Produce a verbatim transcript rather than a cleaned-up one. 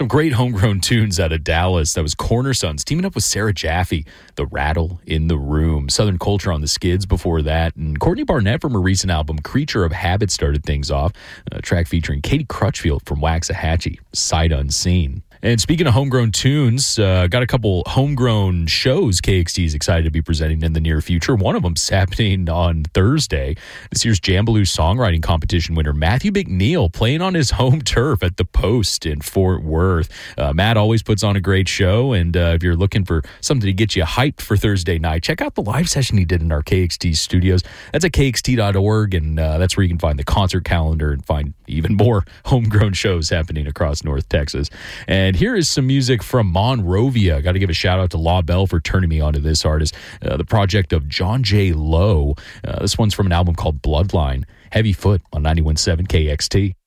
Some great homegrown tunes out of Dallas. That was Corner Sons teaming up with Sarah Jaffe, The Rattle in the Room. Southern Culture on the Skids before that. And Courtney Barnett from her recent album, Creature of Habit, started things off. A track featuring Katie Crutchfield from Waxahachie, Sight Unseen. And speaking of homegrown tunes, uh, got a couple homegrown shows K X T is excited to be presenting in the near future. One of them's happening on Thursday. This year's Jambaloo Songwriting Competition winner Matthew McNeil playing on his home turf at the Post in Fort Worth. Uh, Matt always puts on a great show, and uh, if you're looking for something to get you hyped for Thursday night, check out the live session he did in our K X T studios. That's at K X T dot org, and uh, that's where you can find the concert calendar and find even more homegrown shows happening across North Texas. And And here is some music from Monrovia. Got to give a shout out to La Belle for turning me on to this artist. Uh, the project of John J. Lowe. Uh, this one's from an album called Bloodline. Heavy Foot on ninety-one point seven K X T.